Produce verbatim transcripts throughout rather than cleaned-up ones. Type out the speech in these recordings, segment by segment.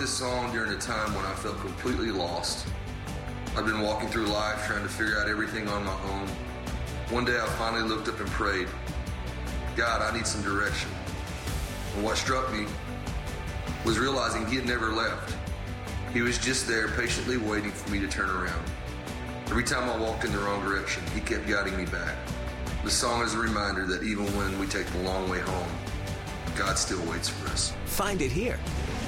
this song during a time when I felt completely lost. I've been walking through life trying to figure out everything on my own. One day I finally looked up and prayed, God, I need some direction. And what struck me was realizing he had never left. He was just there patiently waiting for me to turn around. Every time I walked in the wrong direction, he kept guiding me back. The song is a reminder that even when we take the long way home, God still waits for us. Find it here.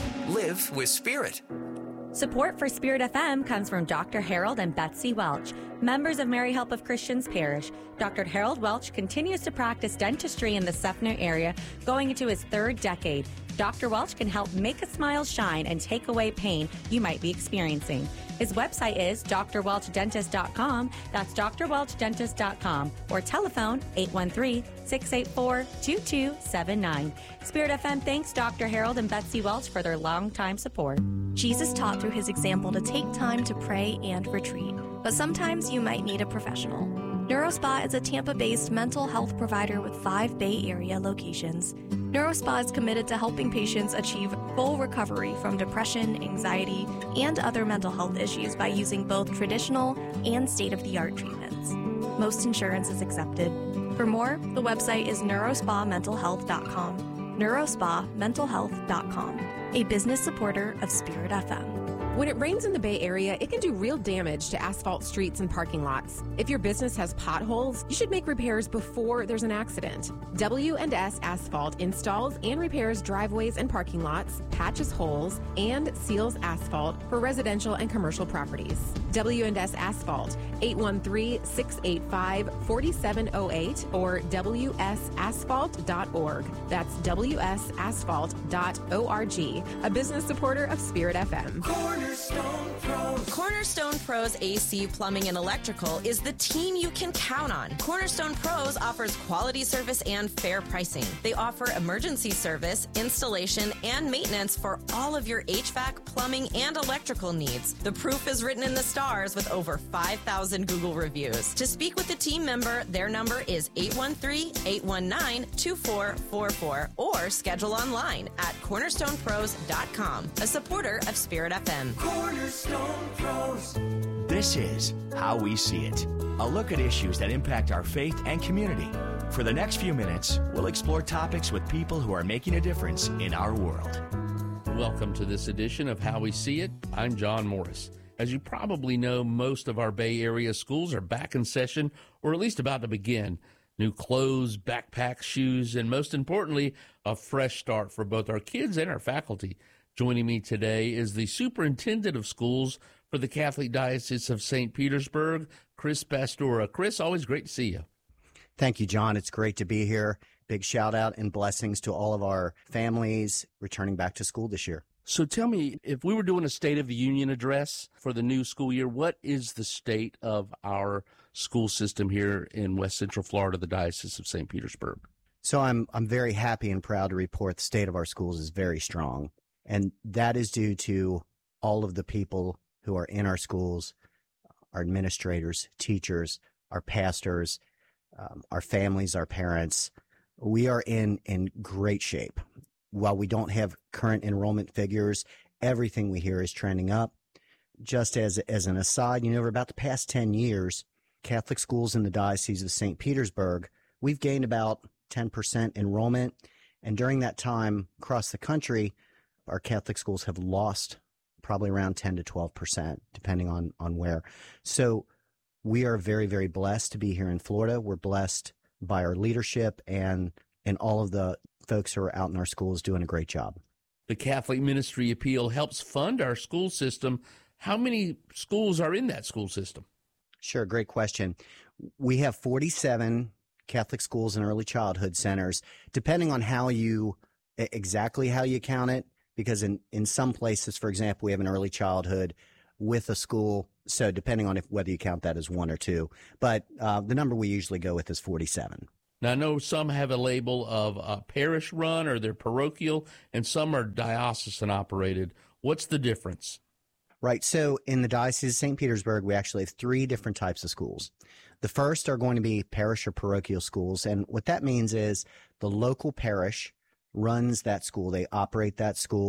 Live with Spirit. Support for Spirit F M comes from Doctor Harold and Betsy Welch, members of Mary Help of Christians Parish. Doctor Harold Welch continues to practice dentistry in the Seffner area, going into his third decade. Doctor Welch can help make a smile shine and take away pain you might be experiencing. His website is d r welch dentist dot com. That's d r welch dentist dot com. Or telephone eight one three, six eight four, two two seven nine. Spirit F M thanks Doctor Harold and Betsy Welch for their longtime support. Jesus taught through his example to take time to pray and retreat, but sometimes you might need a professional. NeuroSpa is a Tampa-based mental health provider with five Bay Area locations. NeuroSpa is committed to helping patients achieve full recovery from depression, anxiety, and other mental health issues by using both traditional and state-of-the-art treatments. Most insurance is accepted. For more, the website is neurospa mental health dot com. neurospa mental health dot com, a business supporter of Spirit F M. When it rains in the Bay Area, it can do real damage to asphalt streets and parking lots. If your business has potholes, you should make repairs before there's an accident. W and S Asphalt installs and repairs driveways and parking lots, patches holes, and seals asphalt for residential and commercial properties. W and S Asphalt, eight one three, six eight five, four seven zero eight or w s asphalt dot org. That's w s asphalt dot org, a business supporter of Spirit F M. Cornerstone Pros. Cornerstone Pros A C Plumbing and Electrical is the team you can count on. Cornerstone Pros offers quality service and fair pricing. They offer emergency service, installation, and maintenance for all of your H V A C, plumbing, and electrical needs. The proof is written in the stars with over five thousand Google reviews. To speak with a team member, their number is eight one three, eight one nine, two four four four or schedule online at cornerstone pros dot com, a supporter of Spirit F M. Cornerstone Pros. This is How We See It, a look at issues that impact our faith and community. For the next few minutes, we'll explore topics with people who are making a difference in our world. Welcome to this edition of How We See It. I'm John Morris. As you probably know, most of our Bay Area schools are back in session, or at least about to begin. New clothes, backpacks, shoes, and most importantly, a fresh start for both our kids and our faculty. Joining me today is the superintendent of schools for the Catholic Diocese of Saint Petersburg, Chris Pastora. Chris, always great to see you. Thank you, John. It's great to be here. Big shout out and blessings to all of our families returning back to school this year. So tell me, if we were doing a State of the Union address for the new school year, what is the state of our school system here in West Central Florida, the Diocese of Saint Petersburg? So I'm I'm very happy and proud to report the state of our schools is very strong. And that is due to all of the people who are in our schools, our administrators, teachers, our pastors, um, our families, our parents. We are in, in great shape. While we don't have current enrollment figures, everything we hear is trending up. Just as, as an aside, you know, over about the past ten years, Catholic schools in the Diocese of Saint Petersburg, we've gained about ten percent enrollment. And during that time, across the country, our Catholic schools have lost probably around ten to twelve percent, depending on, on where. So we are very, very blessed to be here in Florida. We're blessed by our leadership and, and all of the folks who are out in our schools doing a great job. The Catholic Ministry Appeal helps fund our school system. How many schools are in that school system? Sure, great question. We have forty-seven Catholic schools and early childhood centers, depending on how you, exactly how you count it. Because in, in some places, for example, we have an early childhood with a school. So depending on if whether you count that as one or two. But uh, the number we usually go with is forty-seven. Now, I know some have a label of a parish run or they're parochial, and some are diocesan operated. What's the difference? Right. So in the Diocese of Saint Petersburg, we actually have three different types of schools. The first are going to be parish or parochial schools. And what that means is the local parish runs that school. They operate that school.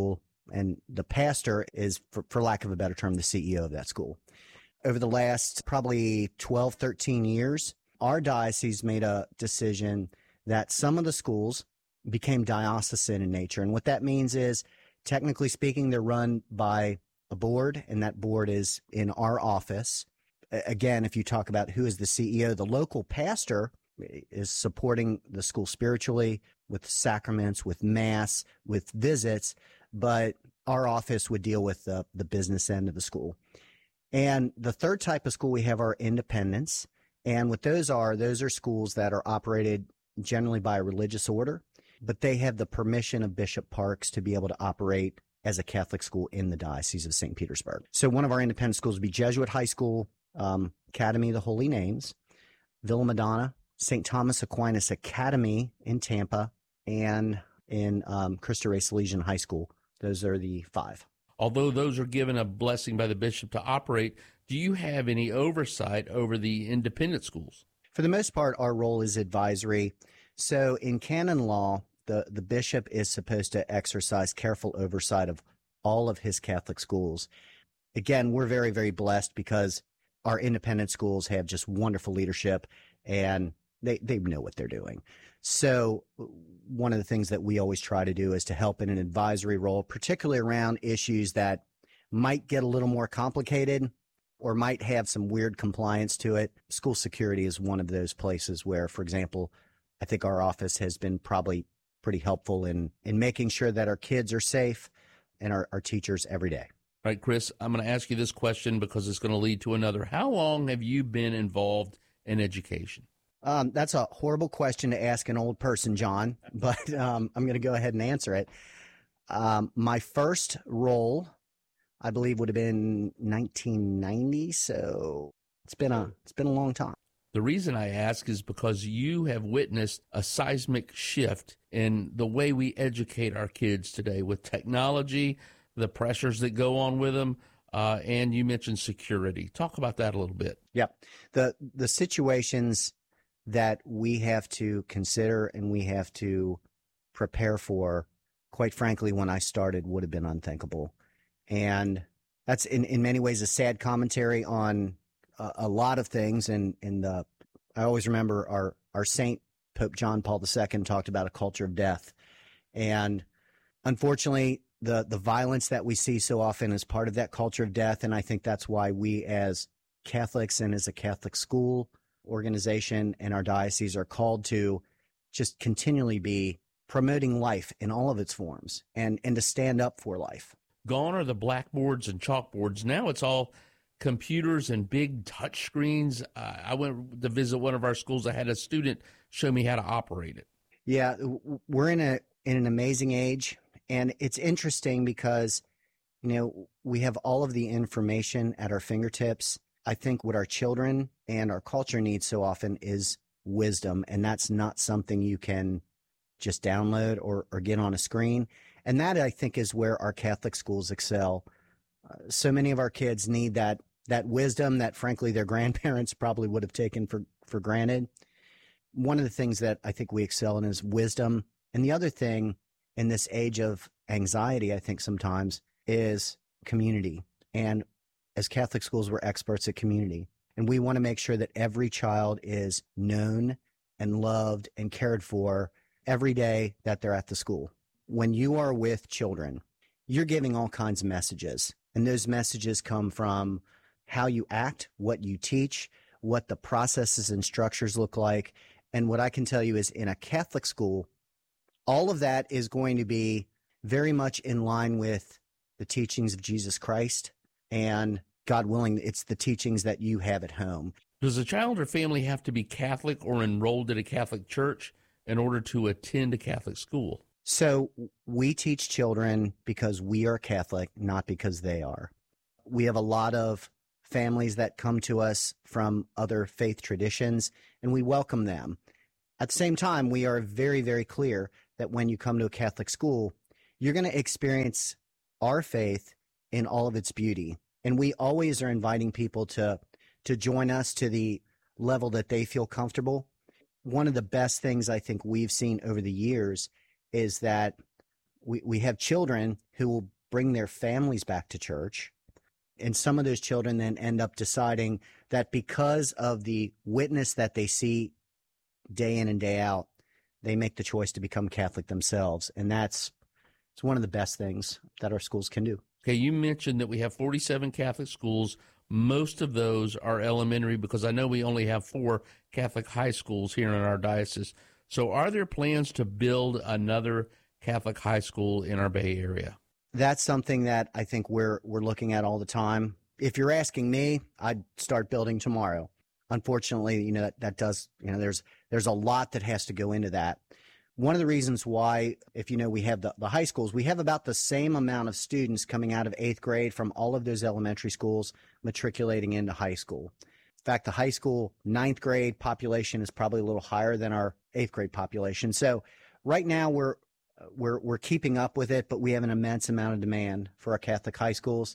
And the pastor is, for, for lack of a better term, the C E O of that school. Over the last probably twelve, thirteen years, our diocese made a decision that some of the schools became diocesan in nature. And what that means is, technically speaking, they're run by a board, and that board is in our office. Again, if you talk about who is the C E O, the local pastor is supporting the school spiritually with sacraments, with mass, with visits, but our office would deal with the, the business end of the school. And the third type of school we have are independents. And what those are, those are schools that are operated generally by a religious order, but they have the permission of Bishop Parks to be able to operate as a Catholic school in the Diocese of Saint Petersburg. So one of our independent schools would be Jesuit High School, um, Academy of the Holy Names, Villa Madonna, Saint Thomas Aquinas Academy in Tampa, and in um, Cristo Rey Salesian High School. Those are the five. Although those are given a blessing by the bishop to operate, do you have any oversight over the independent schools? For the most part, our role is advisory. So in canon law, the, the bishop is supposed to exercise careful oversight of all of his Catholic schools. Again, we're very, very blessed because our independent schools have just wonderful leadership, and they, they know what they're doing. So one of the things that we always try to do is to help in an advisory role, particularly around issues that might get a little more complicated or might have some weird compliance to it. School security is one of those places where, for example, I think our office has been probably pretty helpful in, in making sure that our kids are safe and our, our teachers every day. All right, Chris, I'm going to ask you this question because it's going to lead to another. How long have you been involved in education? Um, that's a horrible question to ask an old person, John, but um, I'm going to go ahead and answer it. Um, my first role, I believe, would have been nineteen ninety, so it's been a it's been a long time. The reason I ask is because you have witnessed a seismic shift in the way we educate our kids today with technology, the pressures that go on with them, uh, and you mentioned security. Talk about that a little bit. Yep. The the situations that we have to consider and we have to prepare for, quite frankly, when I started, would have been unthinkable. And that's in, in many ways a sad commentary on a, a lot of things. And, and the, I always remember our, our saint, Pope John Paul the Second, talked about a culture of death. And unfortunately, the, the violence that we see so often is part of that culture of death. And I think that's why we as Catholics and as a Catholic school organization and our diocese are called to just continually be promoting life in all of its forms and, and to stand up for life. Gone are the blackboards and chalkboards. Now it's all computers and big touch screens. Uh, I went to visit one of our schools. I had a student show me how to operate it. Yeah, we're in a in an amazing age, and it's interesting because, you know, we have all of the information at our fingertips. I think what our children and our culture needs so often is wisdom, and that's not something you can just download or, or get on a screen. And that, I think, is where our Catholic schools excel. Uh, so many of our kids need that that wisdom that, frankly, their grandparents probably would have taken for, for granted. One of the things that I think we excel in is wisdom. And the other thing in this age of anxiety, I think sometimes, is community. And as Catholic schools, we're experts at community. And we want to make sure that every child is known and loved and cared for every day that they're at the school. When you are with children, you're giving all kinds of messages. And those messages come from how you act, what you teach, what the processes and structures look like. And what I can tell you is in a Catholic school, all of that is going to be very much in line with the teachings of Jesus Christ. And God willing, it's the teachings that you have at home. Does a child or family have to be Catholic or enrolled at a Catholic church in order to attend a Catholic school? So we teach children because we are Catholic, not because they are. We have a lot of families that come to us from other faith traditions, and we welcome them. At the same time, we are very, very clear that when you come to a Catholic school, you're going to experience our faith in all of its beauty. And we always are inviting people to to join us to the level that they feel comfortable. One of the best things I think we've seen over the years is that we, we have children who will bring their families back to church. And some of those children then end up deciding that because of the witness that they see day in and day out, they make the choice to become Catholic themselves. And that's it's one of the best things that our schools can do. Okay, you mentioned that we have forty-seven Catholic schools. Most of those are elementary because I know we only have four Catholic high schools here in our diocese. So are there plans to build another Catholic high school in our Bay Area? That's something that I think we're we're looking at all the time. If you're asking me, I'd start building tomorrow. Unfortunately, you know, that, that does, you know, there's there's a lot that has to go into that. One of the reasons why, if you know, we have the, the high schools, we have about the same amount of students coming out of eighth grade from all of those elementary schools matriculating into high school. In fact, the high school ninth grade population is probably a little higher than our eighth grade population. So right now we're we're we're keeping up with it, but we have an immense amount of demand for our Catholic high schools.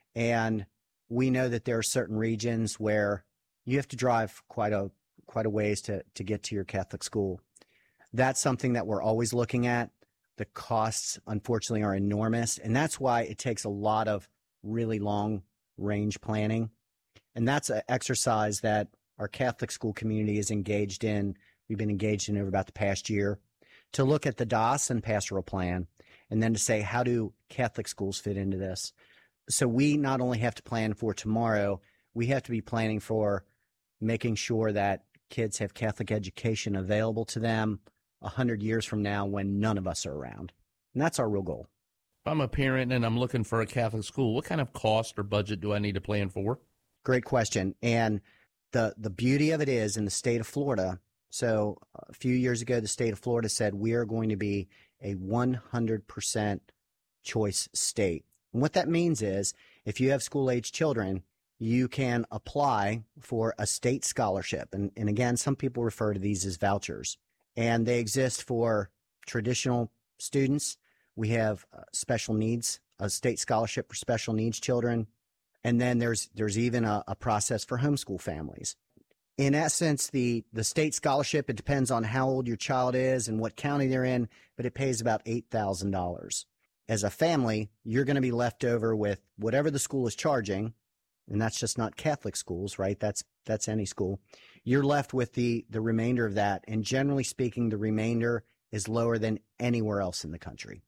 And we know that there are certain regions where you have to drive quite a quite a ways to, to get to your Catholic school. That's something that we're always looking at. The costs, unfortunately, are enormous, and that's why it takes a lot of really long-range planning. And that's an exercise that our Catholic school community is engaged in. We've been engaged in over about the past year to look at the diocesan pastoral plan and then to say, how do Catholic schools fit into this? So we not only have to plan for tomorrow, we have to be planning for making sure that kids have Catholic education available to them a hundred years from now when none of us are around. And that's our real goal. If I'm a parent and I'm looking for a Catholic school, what kind of cost or budget do I need to plan for? Great question. And the, the beauty of it is in the state of Florida, so a few years ago, the state of Florida said we are going to be a one hundred percent choice state. And what that means is if you have school-age children, you can apply for a state scholarship. And, and again, some people refer to these as vouchers. And they exist for traditional students. We have uh, special needs, a state scholarship for special needs children. And then there's there's even a, a process for homeschool families. In essence, the, the state scholarship, it depends on how old your child is and what county they're in, but it pays about eight thousand dollars. As a family, you're going to be left over with whatever the school is charging, and that's just not Catholic schools, right? That's that's any school. You're left with the, the remainder of that, and generally speaking, the remainder is lower than anywhere else in the country.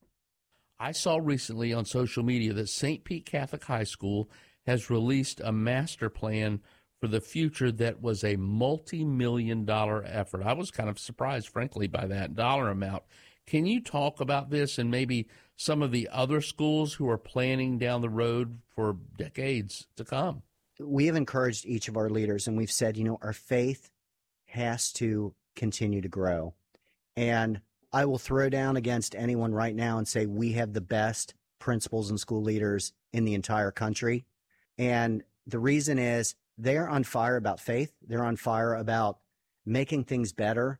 I saw recently on social media that Saint Pete Catholic High School has released a master plan for the future that was a multi-million dollar effort. I was kind of surprised, frankly, by that dollar amount. Can you talk about this and maybe some of the other schools who are planning down the road for decades to come? We have encouraged each of our leaders, and we've said, you know, our faith has to continue to grow. And I will throw down against anyone right now and say we have the best principals and school leaders in the entire country. And the reason is they're on fire about faith. They're on fire about making things better.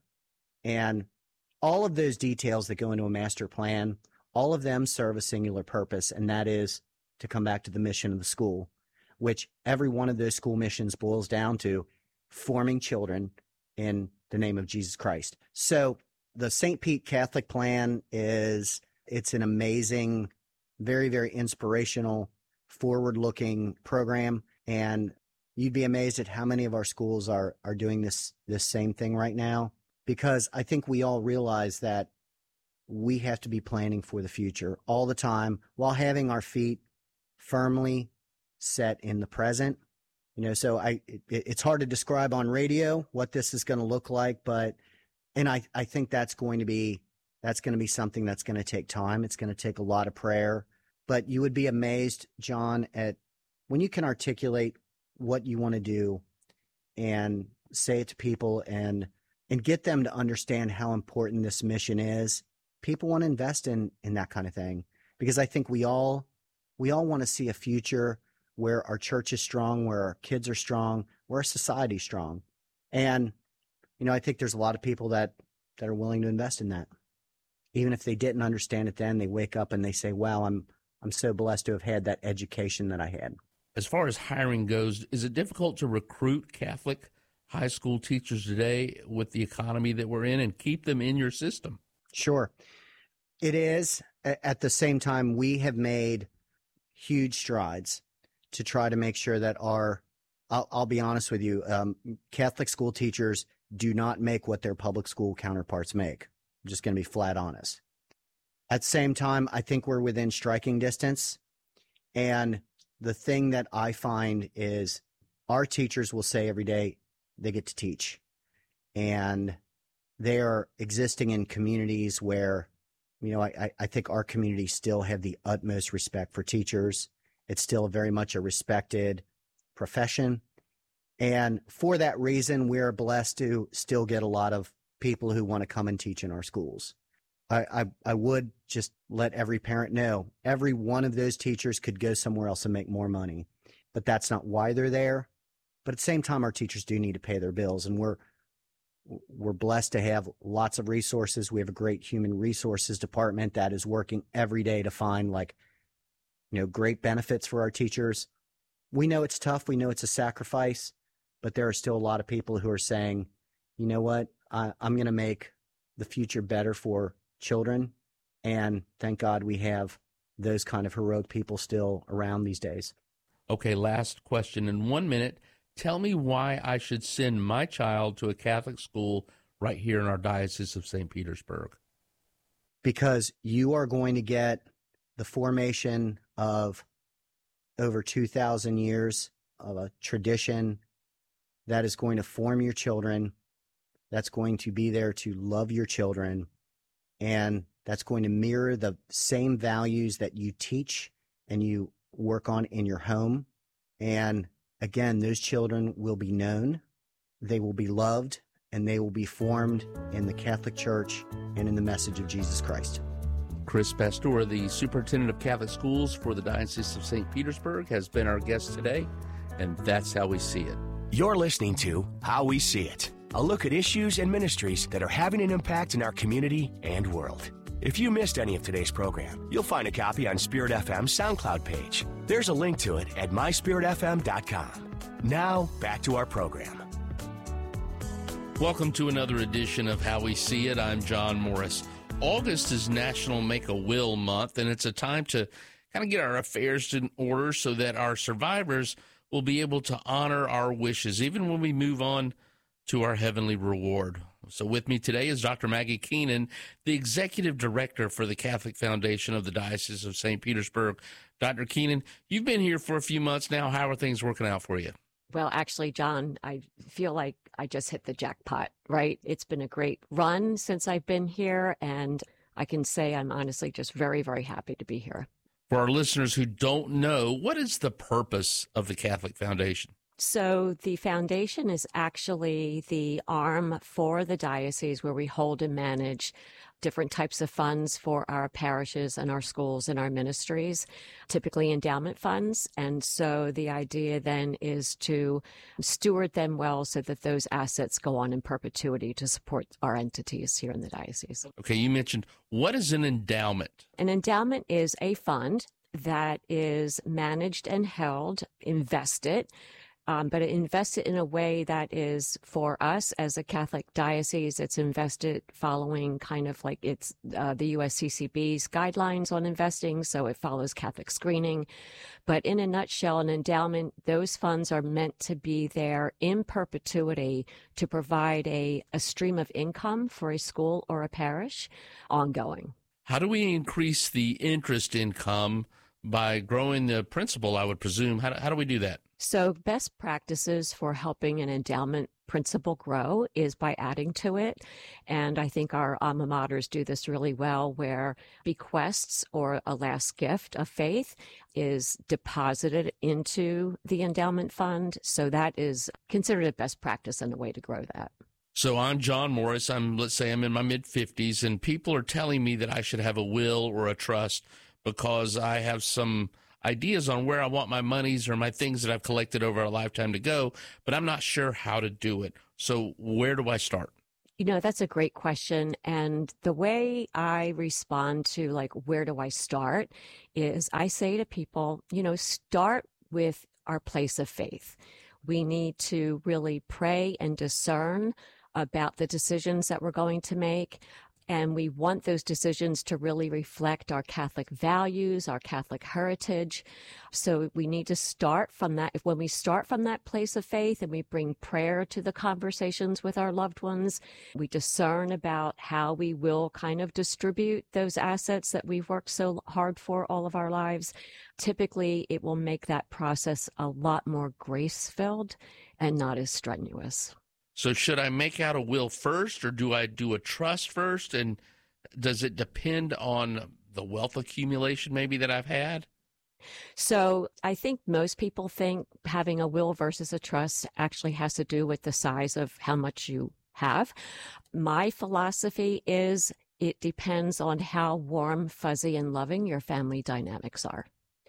And all of those details that go into a master plan, all of them serve a singular purpose, and that is to come back to the mission of the school, which every one of those school missions boils down to forming children in the name of Jesus Christ. So the Saint Pete Catholic Plan is, it's an amazing, very, very inspirational, forward-looking program, and you'd be amazed at how many of our schools are are doing this this same thing right now, because I think we all realize that we have to be planning for the future all the time while having our feet firmly set in the present. You know, so I it, it's hard to describe on radio what this is going to look like, but and I, I think that's going to be that's going to be something that's going to take time. It's going to take a lot of prayer. But you would be amazed, John, at when you can articulate what you want to do and say it to people and and get them to understand how important this mission is. People want to invest in in that kind of thing, because I think we all we all want to see a future where our church is strong, where our kids are strong, where our society is strong. And you know, I think there's a lot of people that that are willing to invest in that. Even if they didn't understand it then, they wake up and they say, wow, I'm I'm so blessed to have had that education that I had. As far as hiring goes, is it difficult to recruit Catholic high school teachers today with the economy that we're in and keep them in your system? Sure. It is. At the same time, we have made huge strides to try to make sure that our, I'll, I'll be honest with you, um, Catholic school teachers do not make what their public school counterparts make. I'm just going to be flat honest. At the same time, I think we're within striking distance. And the thing that I find is our teachers will say every day they get to teach. And they are existing in communities where, you know, I, I think our communities still have the utmost respect for teachers. It's still very much a respected profession. And for that reason, we're blessed to still get a lot of people who want to come and teach in our schools. I, I, I would just let every parent know every one of those teachers could go somewhere else and make more money, but that's not why they're there. But at the same time, our teachers do need to pay their bills, and we're we're blessed to have lots of resources. We have a great human resources department that is working every day to find, like, you know, great benefits for our teachers. We know it's tough. We know it's a sacrifice, but there are still a lot of people who are saying, you know what, I, I'm going to make the future better for children. And thank God we have those kind of heroic people still around these days. Okay, last question in one minute. Tell me why I should send my child to a Catholic school right here in our Diocese of Saint Petersburg. Because you are going to get the formation of over two thousand years of a tradition that is going to form your children, that's going to be there to love your children, and that's going to mirror the same values that you teach and you work on in your home. And again, those children will be known, they will be loved, and they will be formed in the Catholic Church and in the message of Jesus Christ. Chris Pastor, the Superintendent of Catholic Schools for the Diocese of Saint Petersburg, has been our guest today, and that's how we see it. You're listening to How We See It, a look at issues and ministries that are having an impact in our community and world. If you missed any of today's program, you'll find a copy on Spirit F M's SoundCloud page. There's a link to it at my spirit f m dot com. Now, back to our program. Welcome to another edition of How We See It. I'm John Morris. August is National Make a Will Month, and it's a time to kind of get our affairs in order so that our survivors will be able to honor our wishes, even when we move on to our heavenly reward. So with me today is Doctor Maggie Keenan, the Executive Director for the Catholic Foundation of the Diocese of Saint Petersburg. Doctor Keenan, you've been here for a few months now. How are things working out for you? Well, actually, John, I feel like I just hit the jackpot, right? It's been a great run since I've been here, and I can say I'm honestly just very, very happy to be here. For our listeners who don't know, what is the purpose of the Catholic Foundation? So the foundation is actually the arm for the diocese where we hold and manage different types of funds for our parishes and our schools and our ministries, typically endowment funds. And so the idea then is to steward them well so that those assets go on in perpetuity to support our entities here in the diocese. Okay, you mentioned, what is an endowment? An endowment is a fund that is managed and held, invested, Um, but invest it in a way that is for us as a Catholic diocese. It's invested following kind of like it's uh, the U S C C B's guidelines on investing, so it follows Catholic screening. But in a nutshell, an endowment, those funds are meant to be there in perpetuity to provide a, a stream of income for a school or a parish ongoing. How do we increase the interest income by growing the principal, I would presume? How do, how do we do that? So best practices for helping an endowment principal grow is by adding to it. And I think our alma maters do this really well, where bequests or a last gift of faith is deposited into the endowment fund. So that is considered a best practice and a way to grow that. So I'm John Morris. I'm, let's say I'm in my mid fifties, and people are telling me that I should have a will or a trust because I have some ideas on where I want my monies or my things that I've collected over a lifetime to go, but I'm not sure how to do it. So where do I start? You know, that's a great question. And the way I respond to, like, where do I start is I say to people, you know, start with our place of faith. We need to really pray and discern about the decisions that we're going to make. And we want those decisions to really reflect our Catholic values, our Catholic heritage. So we need to start from that. When we start from that place of faith and we bring prayer to the conversations with our loved ones, we discern about how we will kind of distribute those assets that we've worked so hard for all of our lives. Typically, it will make that process a lot more grace-filled and not as strenuous. So should I make out a will first, or do I do a trust first? And does it depend on the wealth accumulation maybe that I've had? So I think most people think having a will versus a trust actually has to do with the size of how much you have. My philosophy is it depends on how warm, fuzzy, and loving your family dynamics are.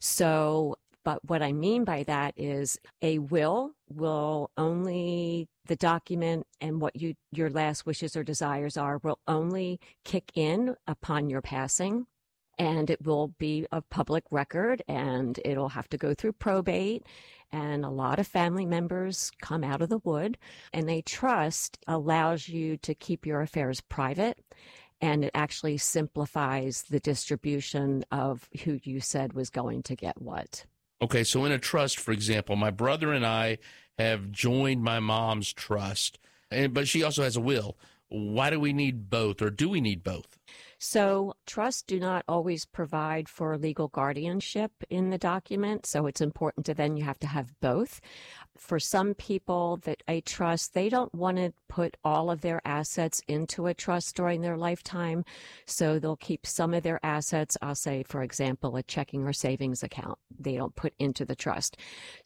So, but what I mean by that is a will will only, the document and what you your last wishes or desires are will only kick in upon your passing. And it will be a public record, and it'll have to go through probate. And a lot of family members come out of the wood. And a trust allows you to keep your affairs private, and it actually simplifies the distribution of who you said was going to get what. Okay, so in a trust, for example, my brother and I have joined my mom's trust, and but she also has a will. Why do we need both, or do we need both? So trusts do not always provide for legal guardianship in the document, so it's important to then you have to have both. For some people that a trust, they don't want to put all of their assets into a trust during their lifetime, so they'll keep some of their assets, I'll say, for example, a checking or savings account, they don't put into the trust.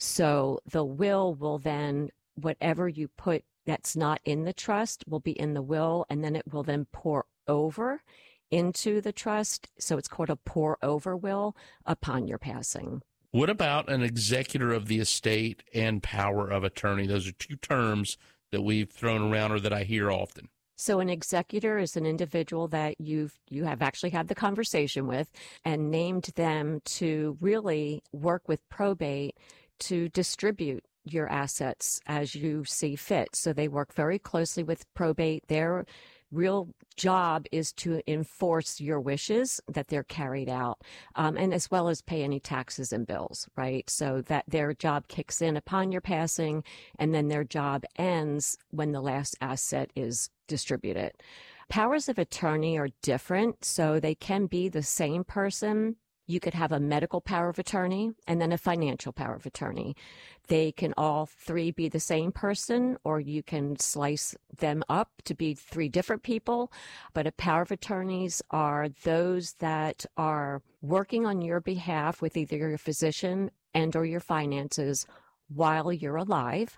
So the will will then, whatever you put that's not in the trust will be in the will, and then it will then pour over into the trust. So it's called a pour over will upon your passing. What about an executor of the estate and power of attorney? Those are two terms that we've thrown around or that I hear often. So an executor is an individual that you've you have actually had the conversation with and named them to really work with probate to distribute your assets as you see fit. So they work very closely with probate. Their real job is to enforce your wishes, that they're carried out, um, and as well as pay any taxes and bills, right? So that their job kicks in upon your passing, and then their job ends when the last asset is distributed. Powers of attorney are different, so they can be the same person. You could have a medical power of attorney and then a financial power of attorney. They can all three be the same person, or you can slice them up to be three different people. But a power of attorneys are those that are working on your behalf with either your physician and or your finances while you're alive.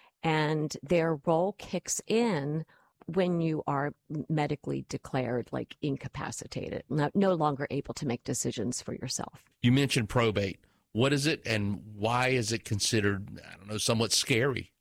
And their role kicks in when you are medically declared like incapacitated, not, no longer able to make decisions for yourself. You mentioned probate. What is it, and why is it considered, I don't know, somewhat scary?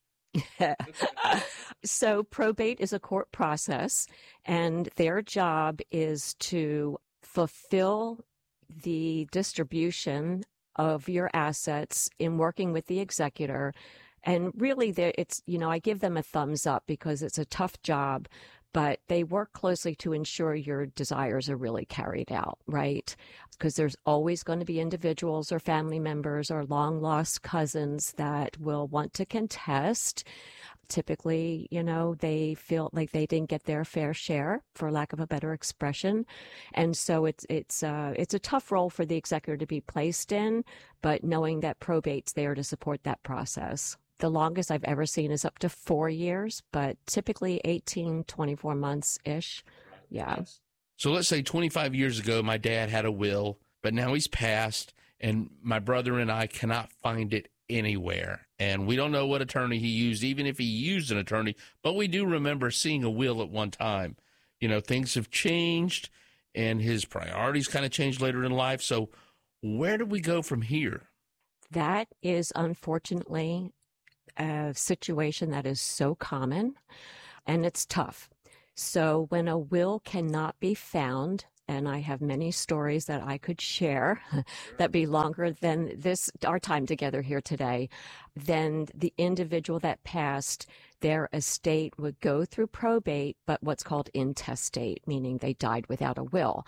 So probate is a court process, and their job is to fulfill the distribution of your assets in working with the executor. And really, it's, you know, I give them a thumbs up because it's a tough job, but they work closely to ensure your desires are really carried out, right? Because there's always going to be individuals or family members or long-lost cousins that will want to contest. Typically, you know, they feel like they didn't get their fair share, for lack of a better expression. And so it's it's uh, it's a tough role for the executor to be placed in, but knowing that probate's there to support that process. The longest I've ever seen is up to four years, but typically eighteen, twenty-four months-ish. Yeah. So let's say twenty-five years ago, my dad had a will, but now he's passed, and my brother and I cannot find it anywhere. And we don't know what attorney he used, even if he used an attorney, but we do remember seeing a will at one time. You know, things have changed, and his priorities kind of changed later in life. So where do we go from here? That is unfortunately a situation that is so common, and it's tough. So when a will cannot be found, and I have many stories that I could share that be longer than this, our time together here today, then the individual that passed their estate would go through probate, but what's called intestate, meaning they died without a will.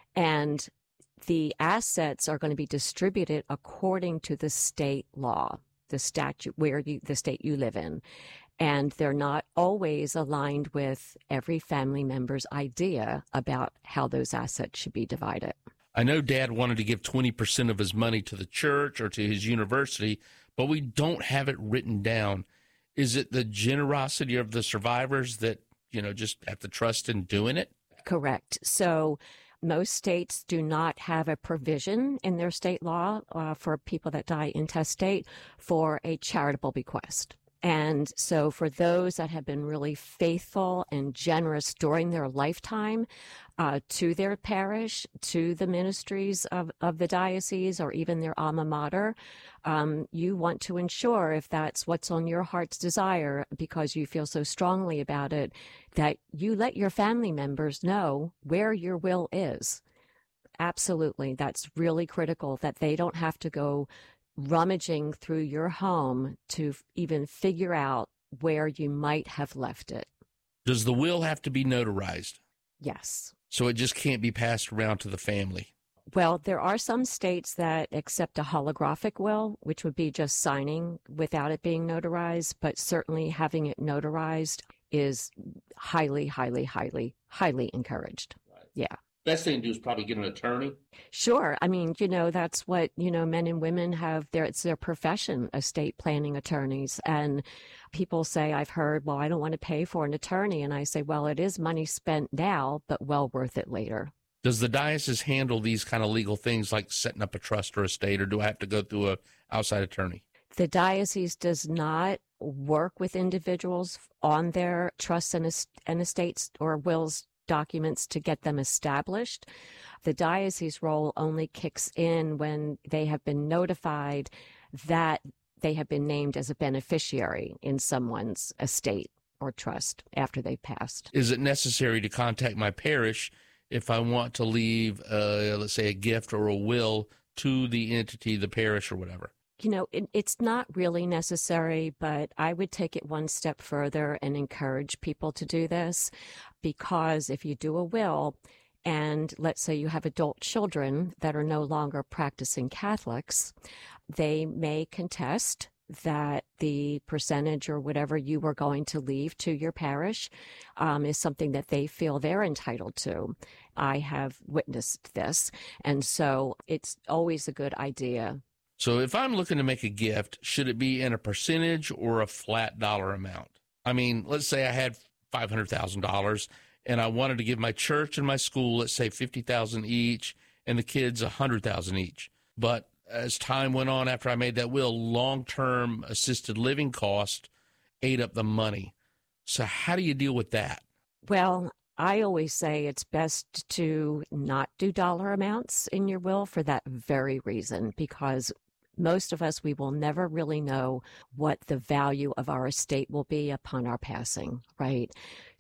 And the assets are going to be distributed according to the state law, the statute where you, the state you live in. And they're not always aligned with every family member's idea about how those assets should be divided. I know Dad wanted to give twenty percent of his money to the church or to his university, but we don't have it written down. Is it the generosity of the survivors that, you know, just have to trust in doing it? Correct. So most states do not have a provision in their state law uh, for people that die intestate for a charitable bequest. And so for those that have been really faithful and generous during their lifetime uh, to their parish, to the ministries of, of the diocese, or even their alma mater, um, you want to ensure, if that's what's on your heart's desire, because you feel so strongly about it, that you let your family members know where your will is. Absolutely. That's really critical, that they don't have to go rummaging through your home to f- even figure out where you might have left it. Does the will have to be notarized? Yes. So it just can't be passed around to the family? Well, there are some states that accept a holographic will, which would be just signing without it being notarized, but certainly having it notarized is highly, highly, highly, highly encouraged. Right. Yeah. Best thing to do is probably get an attorney. Sure. I mean, you know, that's what, you know, men and women have their, it's their profession, estate planning attorneys. And people say, I've heard, well, I don't want to pay for an attorney. And I say, well, it is money spent now, but well worth it later. Does the diocese handle these kind of legal things like setting up a trust or estate, or do I have to go through a outside attorney? The diocese does not work with individuals on their trusts and, est- and estates or wills documents to get them established. The diocese role only kicks in when they have been notified that they have been named as a beneficiary in someone's estate or trust after they passed. Is it necessary to contact my parish if I want to leave, uh, let's say, a gift or a will to the entity, the parish or whatever? You know, it, it's not really necessary, but I would take it one step further and encourage people to do this, because if you do a will and let's say you have adult children that are no longer practicing Catholics, they may contest that the percentage or whatever you were going to leave to your parish um, is something that they feel they're entitled to. I have witnessed this, and so it's always a good idea. So if I'm looking to make a gift, should it be in a percentage or a flat dollar amount? I mean, let's say I had five hundred thousand dollars and I wanted to give my church and my school, let's say fifty thousand dollars each, and the kids one hundred thousand dollars each. But as time went on after I made that will, long-term assisted living cost ate up the money. So how do you deal with that? Well, I always say it's best to not do dollar amounts in your will for that very reason, because most of us, we will never really know what the value of our estate will be upon our passing, right?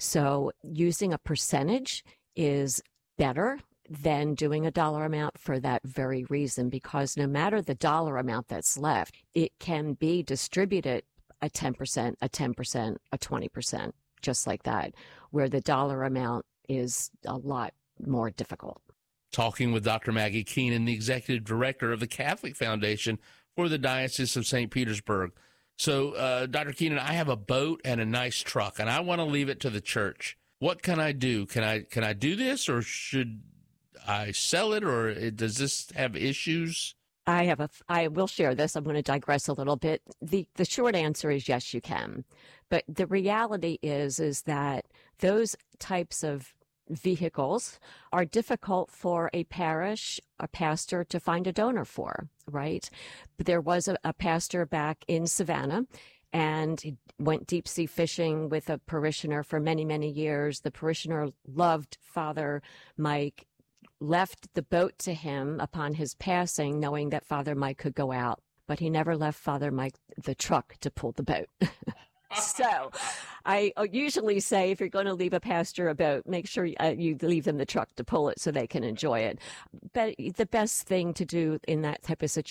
So using a percentage is better than doing a dollar amount for that very reason, because no matter the dollar amount that's left, it can be distributed a ten percent, a ten percent, a twenty percent, just like that, where the dollar amount is a lot more difficult. Talking with Doctor Maggie Keenan, the executive director of the Catholic Foundation for the Diocese of Saint Petersburg. So, uh, Doctor Keenan, I have a boat and a nice truck, and I want to leave it to the church. What can I do? Can I can I do this, or should I sell it, or does this have issues? I have a. I will share this. I'm going to digress a little bit. the The short answer is yes, you can, but the reality is is that those types of vehicles are difficult for a parish, a pastor to find a donor for, right? But there was a, a pastor back in Savannah, and he went deep sea fishing with a parishioner for many, many years. The parishioner loved Father Mike, left the boat to him upon his passing, knowing that Father Mike could go out, but he never left Father Mike the truck to pull the boat. So I usually say, if you're going to leave a pastor a boat, make sure uh, you leave them the truck to pull it so they can enjoy it. But the best thing to do in that type of situation